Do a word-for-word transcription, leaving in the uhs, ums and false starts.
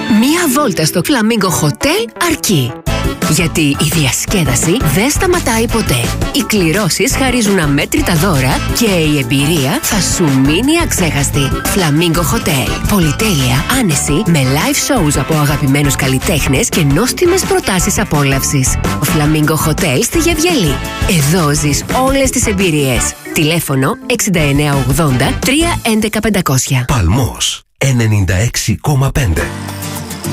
Μία βόλτα στο Flamingo Hotel αρκεί. Γιατί η διασκέδαση δεν σταματάει ποτέ. Οι κληρώσεις χαρίζουν αμέτρητα δώρα και η εμπειρία θα σου μείνει αξέχαστη. Flamingo Hotel. Πολυτέλεια, άνεση, με live shows από αγαπημένους καλλιτέχνες και νόστιμες προτάσεις απόλαυσης. Flamingo Hotel στη Γεβγελή. Εδώ ζεις όλες τις εμπειρίες. Τηλέφωνο εξήντα εννέα ογδόντα τρία έντεκα πεντακόσια. Παλμός ενενήντα έξι κόμμα πέντε.